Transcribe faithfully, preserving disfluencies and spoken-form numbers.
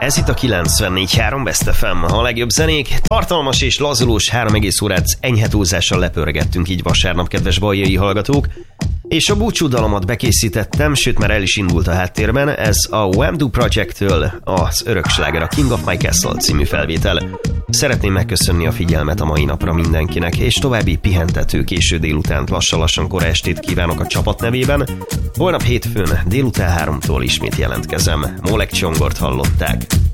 Ez itt a kilencvennégy három Best ef em, a legjobb zenék. Tartalmas és lazulós három egész órát enyhe túlzással lepörgettünk így vasárnap, kedves baljai hallgatók. És a búcsúdalomat bekészítettem, sőt már el is indult a háttérben, ez a Wham-Do Project-től az örök sláger, a King of My Castle című felvétel. Szeretném megköszönni a figyelmet a mai napra mindenkinek, és további pihentető késő délutánt, lassan-lassan kora estét kívánok a csapat nevében. Holnap hétfőn délután háromtól ismét jelentkezem. Molek Csongort hallották.